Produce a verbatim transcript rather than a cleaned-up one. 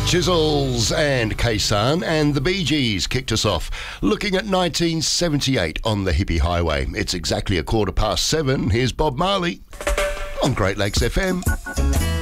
Chisels and Kaysan and the Bee Gees kicked us off, looking at nineteen seventy-eight on the hippie highway. It's exactly a quarter past seven. Here's Bob Marley on Great Lakes F M.